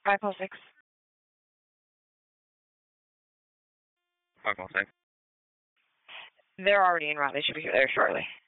506. 506. They're already en route. They should be there shortly.